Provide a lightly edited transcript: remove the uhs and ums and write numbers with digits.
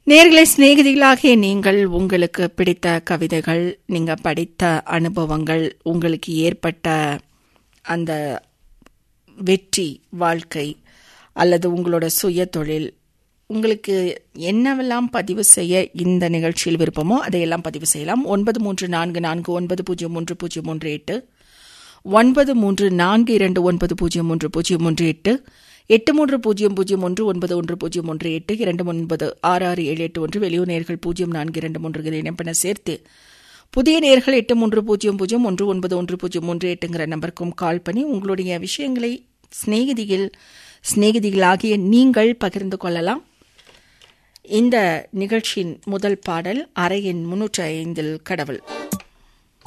நேயர்களே, சிநேகிதிகளாகிய நீங்கள் உங்களுக்கு பிடித்த கவிதைகள், நீங்க படித்த அனுபவங்கள், உங்களுக்கு ஏற்பட்ட அந்த வெற்றி வாழ்க்கை அல்லது உங்களோட சுய தொழில், உங்களுக்கு என்னவெல்லாம் பதிவு செய்ய இந்த நிகழ்ச்சியில் விருப்பமோ அதையெல்லாம் பதிவு செய்யலாம். 9344903038 9342903038 8300191038 296678 வெளியூர் நேயர்கள் 0423 இணைப்பென சேர்த்து புதிய நேயர்கள் 8300191038 நம்பருக்கும் கால் பண்ணி உங்களுடைய விஷயங்களை சிநேகிதிகளாகிய நீங்கள் பகிர்ந்து கொள்ளலாம். இந்த நிகழ்ச்சியின் முதல் பாடல் அறையின் 305 கடவுள்.